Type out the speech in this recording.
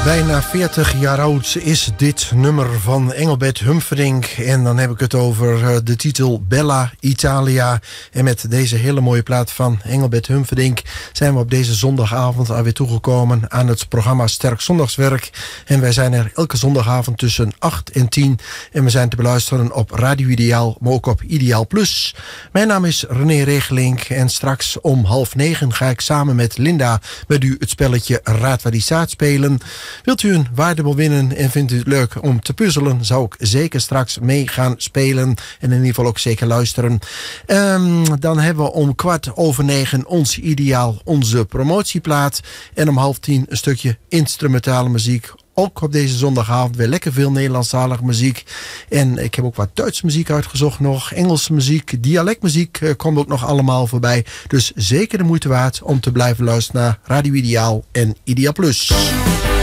Bijna 40 jaar oud is dit nummer van Engelbert Humperdinck. En dan heb ik het over de titel Bella Italia. En met deze hele mooie plaat van Engelbert Humperdinck zijn we op deze zondagavond alweer toegekomen aan het programma Sterk Zondagswerk. En wij zijn er elke zondagavond tussen 8 en 10. En we zijn te beluisteren op Radio Ideaal, maar ook op Ideaal Plus. Mijn naam is René Regelink en straks om 8:30 ga ik samen met Linda met u het spelletje Raad waar die staat spelen. Wilt u een waardebon winnen en vindt u het leuk om te puzzelen, zou ik zeker straks mee gaan spelen en in ieder geval ook zeker luisteren. Dan hebben we om 9:15 ons Ideaal, onze promotieplaat. En om 9:30 een stukje instrumentale muziek. Ook op deze zondagavond weer lekker veel Nederlandstalige muziek. En ik heb ook wat Duitse muziek uitgezocht nog. Engelse muziek, dialectmuziek komt ook nog allemaal voorbij. Dus zeker de moeite waard om te blijven luisteren naar Radio Ideaal en Ideaal Plus.